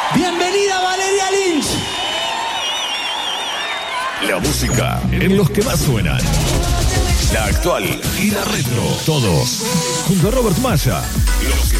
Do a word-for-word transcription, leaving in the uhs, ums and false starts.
Bienvenida Valeria Lynch. La música en los que más suenan. La actual y la retro. Todos junto a Robert Maya. Los que